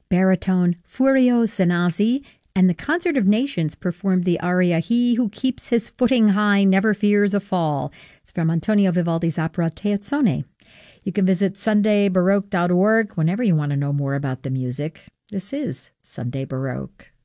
baritone Furio Zanazzi, and the Concert of Nations performed the aria He Who Keeps His Footing High Never Fears a Fall. It's from Antonio Vivaldi's opera Teozzone. You can visit sundaybaroque.org whenever you want to know more about the music. This is Sunday Baroque.